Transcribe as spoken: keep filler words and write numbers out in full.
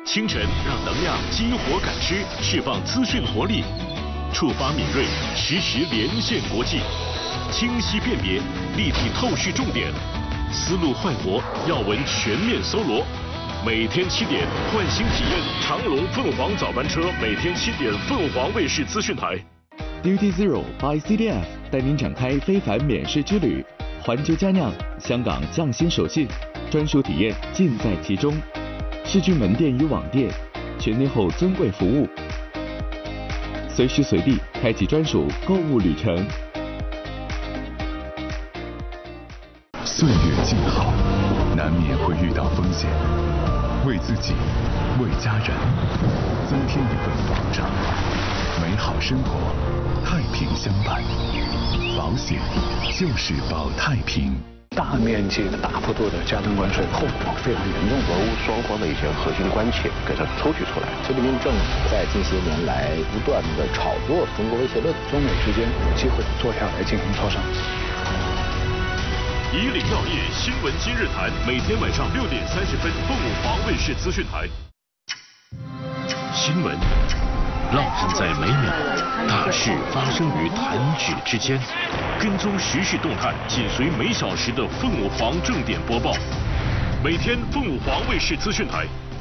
清晨让能量激活感知，释放资讯活力，触发敏锐，实时连线国际，清晰辨别，立体透视重点，思路焕活，要闻全面搜罗。每天七点，换新体验长龙凤凰早班车，每天七点，凤凰卫视资讯台。 Duty Zero by C D F 带您展开非凡免试之旅，环球佳酿，香港匠心手信，专属体验尽在其中。世居门店与网店，全天候尊贵服务，随时随地开启专属购物旅程。 岁月静好，难免会遇到风险，为自己，为家人，增添一份保障，美好生活，太平相伴。保险就是保太平。 大面积的、大幅度的加征关税，后果非常严重。 俄乌双方的一些核心关切给它抽取出来。 习近平政府在近些年来不断的炒作中国威胁论， 中美之间有机会坐下来进行磋商。 以岭药业新闻今日谈，每天晚上六点三十分，凤凰卫视资讯台。新闻浪漫在每秒，大事发生于弹指之间。跟踪时事动态，紧随每小时的凤凰正点播报。每天凤凰卫视资讯台